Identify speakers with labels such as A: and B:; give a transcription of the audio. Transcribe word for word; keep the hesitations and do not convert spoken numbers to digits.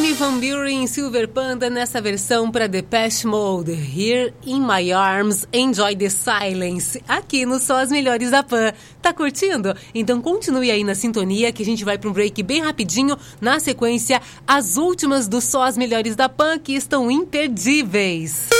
A: Armin van Buuren em Silver Panda nessa versão para Depeche Mode. Here in My Arms, Enjoy the Silence. Aqui no Só as Melhores da Pan. Tá curtindo? Então continue aí na sintonia que a gente vai para um break bem rapidinho. Na sequência, as últimas do Só as Melhores da Pan que estão imperdíveis.